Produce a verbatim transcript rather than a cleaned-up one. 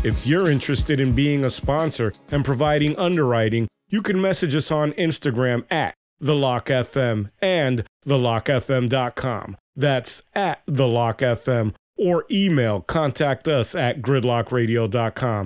If you're interested in being a sponsor and providing underwriting, you can message us on Instagram at The Lock F M and the lock f m dot com. That's at The Lock F M, or email contact us at gridlock radio dot com.